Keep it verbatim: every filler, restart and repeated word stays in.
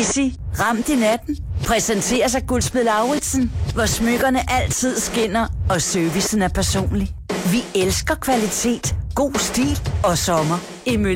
Sissi, ramt i natten, præsenteres af Guldsmed Lauritsen, hvor smykkerne altid skinner, og servicen er personlig. Vi elsker kvalitet, god stil og sommer i Mølle.